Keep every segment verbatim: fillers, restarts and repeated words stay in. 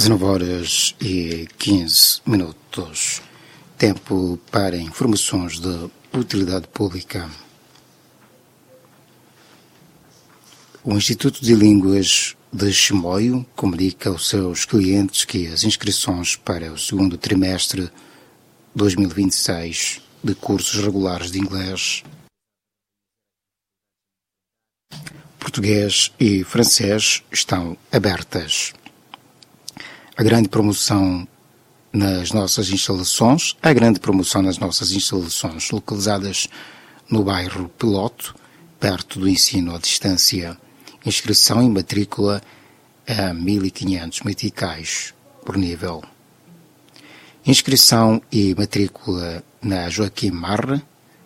dezenove horas e quinze minutos. Tempo para informações de utilidade pública. O Instituto de Línguas de Chimoio comunica aos seus clientes que as inscrições para o segundo trimestre dois mil e vinte e seis de cursos regulares de inglês, português e francês estão abertas. A grande promoção nas nossas instalações, a grande promoção nas nossas instalações localizadas no bairro Piloto, perto do ensino à distância. Inscrição e matrícula a mil e quinhentos meticais por nível. Inscrição e matrícula na Joaquim Marre,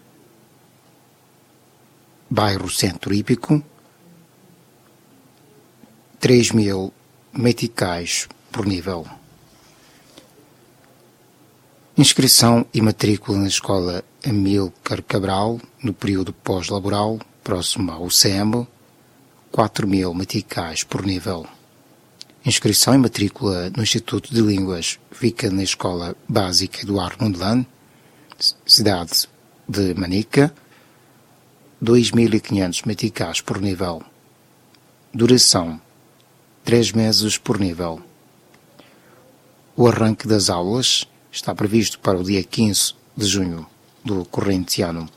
bairro Centro Hípico, três mil meticais por nível. Inscrição e matrícula na Escola Amílcar Cabral, no período pós-laboral, próximo ao U C M, quatro mil meticais por nível. Inscrição e matrícula no Instituto de Línguas fica na Escola Básica Eduardo Mundelano, cidade de Manica, dois mil e quinhentos meticais por nível. Duração, três meses por nível. O arranque das aulas está previsto para o dia quinze de junho do corrente ano.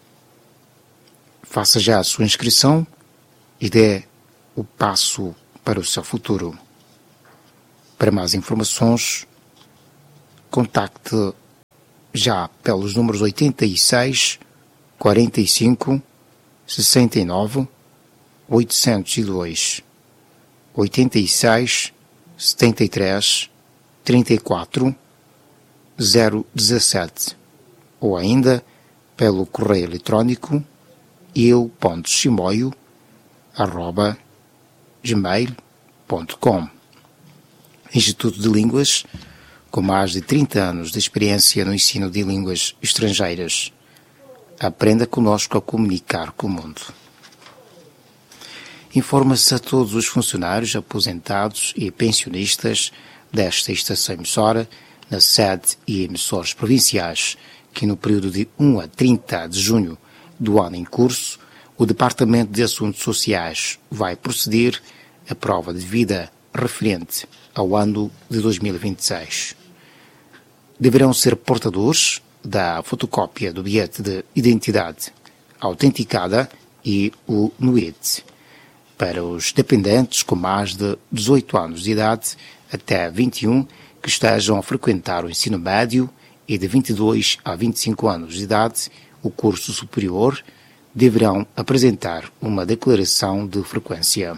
Faça já a sua inscrição e dê o passo para o seu futuro. Para mais informações, contacte já pelos números oitenta e seis, quarenta e cinco, sessenta e nove, oitocentos e dois, oitenta e seis, setenta e três, trinta e quatro, zero dezassete, ou ainda pelo correio eletrónico eu ponto chimoio arroba gmail ponto com. Instituto de Línguas, com mais de trinta anos de experiência no ensino de línguas estrangeiras. Aprenda conosco a comunicar com o mundo. Informa-se a todos os funcionários, aposentados e pensionistas desta estação emissora, na sede e emissores provinciais, que no período de um a trinta de junho do ano em curso, o Departamento de Assuntos Sociais vai proceder à prova de vida referente ao ano de dois mil e vinte e seis. Deverão ser portadores da fotocópia do bilhete de identidade autenticada e o N U I D. Para os dependentes com mais de dezoito anos de idade até vinte e um que estejam a frequentar o ensino médio e de vinte e dois a vinte e cinco anos de idade o curso superior, deverão apresentar uma declaração de frequência.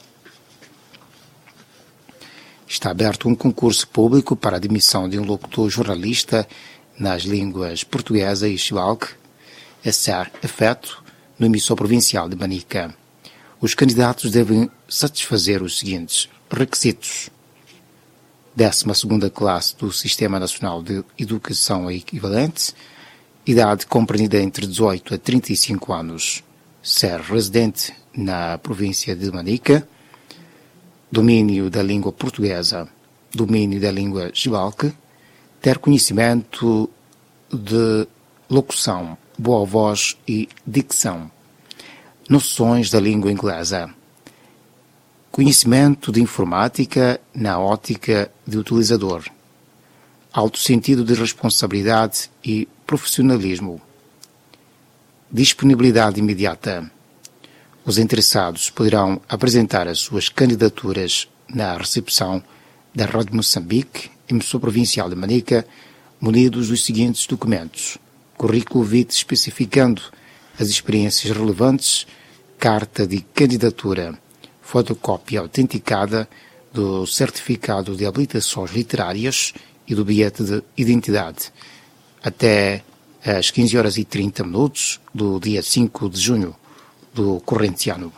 Está aberto um concurso público para a admissão de um locutor jornalista nas línguas portuguesa e xibalque, a ser efeto no emissor provincial de Manica. Os candidatos devem satisfazer os seguintes requisitos: décima segunda classe do Sistema Nacional de Educação Equivalente, idade compreendida entre dezoito a trinta e cinco anos, ser residente na província de Manica, domínio da língua portuguesa, domínio da língua xibalque, ter conhecimento de locução, boa voz e dicção, noções da língua inglesa, conhecimento de informática na ótica de utilizador, alto sentido de responsabilidade e profissionalismo, disponibilidade imediata. Os interessados poderão apresentar as suas candidaturas na recepção da Rádio Moçambique, emissora provincial de Manica, munidos dos seguintes documentos: currículo vitae especificando as experiências relevantes, carta de candidatura, fotocópia autenticada do certificado de habilitações literárias e do bilhete de identidade, até às quinze horas e trinta minutos do dia cinco de junho do corrente ano.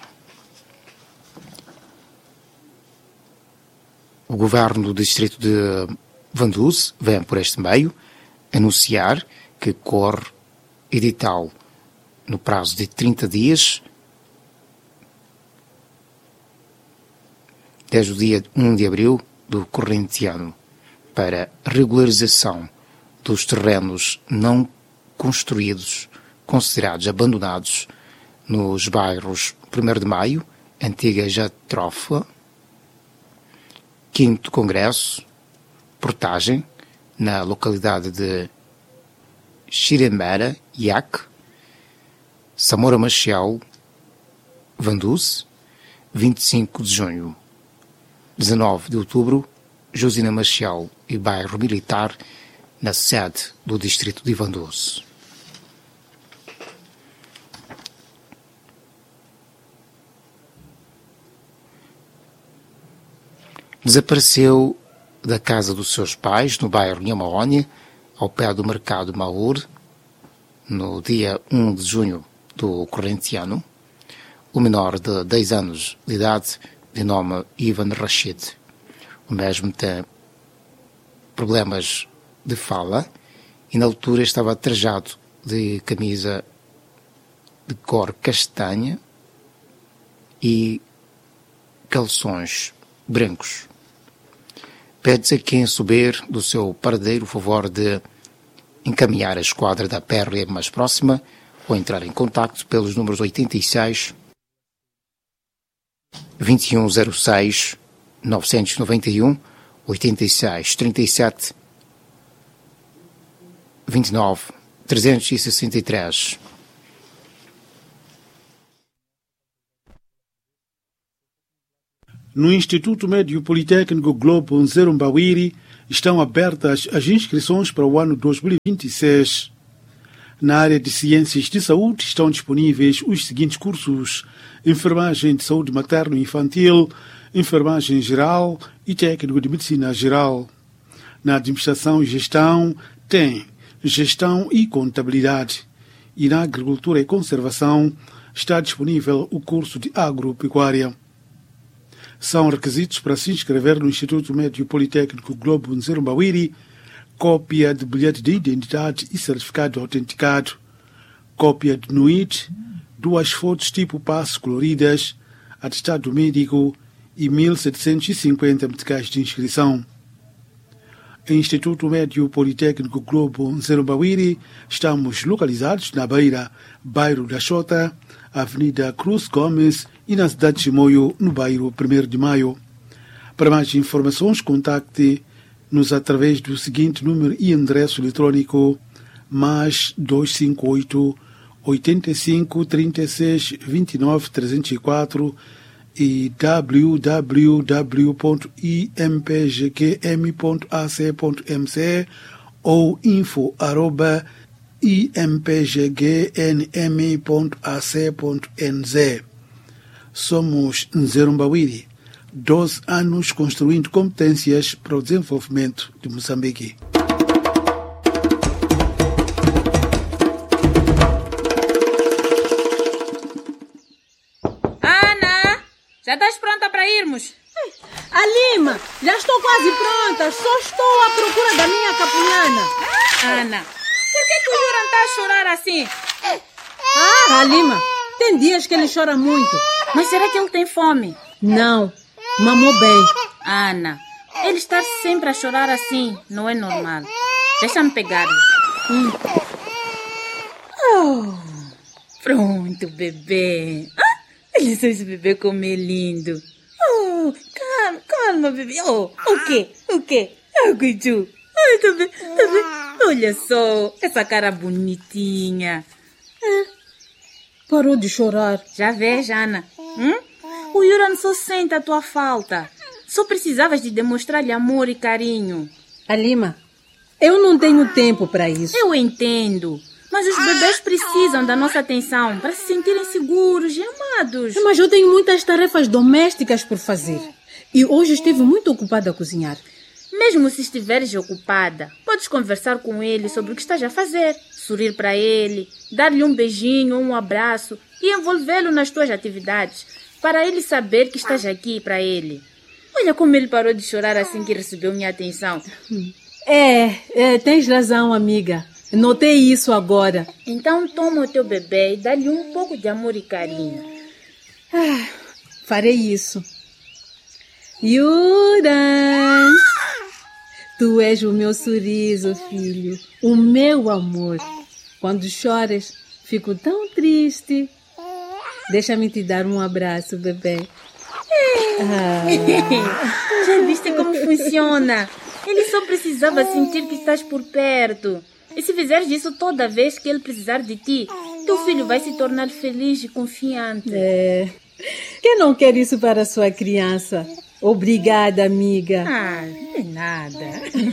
O Governo do Distrito de Vanduz vem por este meio anunciar que corre edital no prazo de trinta dias, desde o dia um de abril do corrente ano para regularização dos terrenos não construídos, considerados abandonados, nos bairros primeiro de Maio, Antiga Jatrofa, quinto Congresso, Portagem, na localidade de Xiremera, Iac, Samora Machel, Vanduz, vinte e cinco de junho. dezanove de outubro, Josina Machel e Bairro Militar, na sede do distrito de Vanduz. Desapareceu da casa dos seus pais, no bairro Nhamaone, ao pé do mercado Maur, no dia um de junho do corrente ano, o menor de dez anos de idade, de nome Ivan Rashid. O mesmo tem problemas de fala e na altura estava trajado de camisa de cor castanha e calções brancos. Pede-se a quem souber do seu paradeiro o favor de encaminhar a esquadra da P R M mais próxima ou entrar em contacto pelos números oitenta e seis, vinte e um zero seis, novecentos e noventa e um, oitenta e seis, trinta e sete, vinte e nove, trezentos e sessenta e três. No Instituto Médio Politécnico Globo Nzerumbawiri estão abertas as inscrições para o ano dois mil e vinte e seis. Na área de Ciências de Saúde estão disponíveis os seguintes cursos: Enfermagem de Saúde Materno-Infantil, Enfermagem Geral e Técnico de Medicina Geral. Na Administração e Gestão tem Gestão e Contabilidade. E na Agricultura e Conservação está disponível o curso de Agropecuária. São requisitos para se inscrever no Instituto Médio Politécnico Globo Nzerumbawiri: cópia de bilhete de identidade e certificado autenticado, cópia de N U I T, duas fotos tipo passe coloridas, atestado médico e mil setecentos e cinquenta meticais de inscrição. Instituto Médio Politécnico Globo Nzerumbawiri, estamos localizados na Beira, bairro da Xota, Avenida Cruz Gomes e na cidade de Chimoio, no bairro primeiro de Maio. Para mais informações, contacte-nos através do seguinte número e endereço eletrônico: mais dois cinco oito, oitenta e cinco, trinta e seis, vinte e nove, trezentos e quatro e w w w ponto i m p g q m ponto a c ponto m c ou info arroba i m p g g n m ponto a c ponto n z. Somos Nzerumbawiri, doze anos construindo competências para o desenvolvimento de Moçambique. Ana, já estás pronta para irmos? Alima, já estou quase pronta, só estou à procura da minha capulana. Ana, por que, que o Yuran está a chorar assim? Ah, Alima, tem dias que ele chora muito. Mas será que ele tem fome? Não, mamou bem. Ana, ele estar sempre a chorar assim não é normal. Deixa-me pegar-lhe. Hum. Oh, pronto, bebê. Ah, olha só esse bebê como é lindo. Oh, calma, calma, bebê. Oh, o quê? O quê? Ah, Guiju. Ai, tá bem, tá bem. Olha só, essa cara bonitinha. É, parou de chorar. Já vês, Ana? Hum? O Yuran só sente a tua falta. Só precisavas de demonstrar-lhe amor e carinho. Alima, eu não tenho tempo para isso. Eu entendo. Mas os bebês precisam da nossa atenção para se sentirem seguros e amados. Mas eu tenho muitas tarefas domésticas por fazer. E hoje estive muito ocupada a cozinhar. Mesmo se estiveres ocupada, podes conversar com ele sobre o que estás a fazer, sorrir para ele, dar-lhe um beijinho ou um abraço e envolvê-lo nas tuas atividades, para ele saber que estás aqui para ele. Olha como ele parou de chorar assim que recebeu minha atenção. É, é, tens razão, amiga. Notei isso agora. Então toma o teu bebê e dá-lhe um pouco de amor e carinho. Ah, farei isso. Yuran, tu és o meu sorriso, filho, o meu amor. Quando choras, fico tão triste. Deixa-me te dar um abraço, bebê. Ah. Já viste como funciona? Ele só precisava sentir que estás por perto. E se fizeres isso toda vez que ele precisar de ti, teu filho vai se tornar feliz e confiante. É. Quem não quer isso para sua criança? Obrigada, amiga. Ah, não é nada.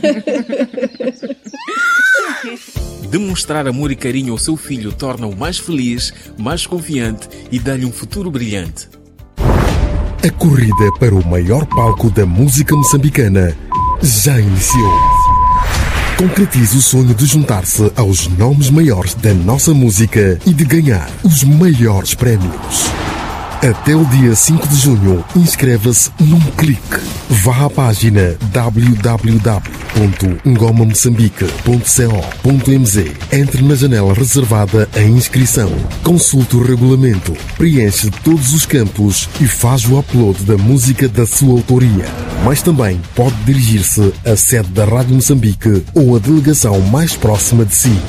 Demonstrar amor e carinho ao seu filho torna-o mais feliz, mais confiante e dá-lhe um futuro brilhante. A corrida para o maior palco da música moçambicana já iniciou. Concretize o sonho de juntar-se aos nomes maiores da nossa música e de ganhar os maiores prémios. Até o dia cinco de junho, inscreva-se num clique. Vá à página w w w ponto ngoma moçambique ponto co ponto m z. Entre na janela reservada à inscrição. Consulte o regulamento, preenche todos os campos e faz o upload da música da sua autoria. Mas também pode dirigir-se à sede da Rádio Moçambique ou à delegação mais próxima de si.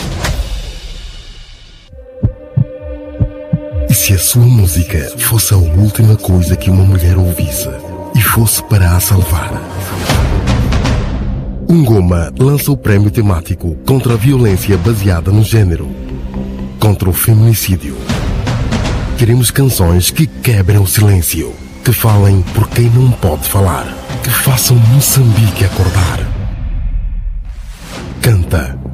E se a sua música fosse a última coisa que uma mulher ouvisse e fosse para a salvar? Ngoma lança o prémio temático contra a violência baseada no género, contra o feminicídio. Queremos canções que quebrem o silêncio, que falem por quem não pode falar, que façam Moçambique acordar. Canta